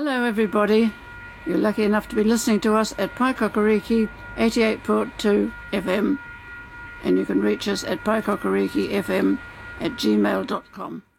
Hello everybody, you're lucky enough to be listening to us at Paikokariki 88.2 FM, and you can reach us at paikokarikifm@gmail.com.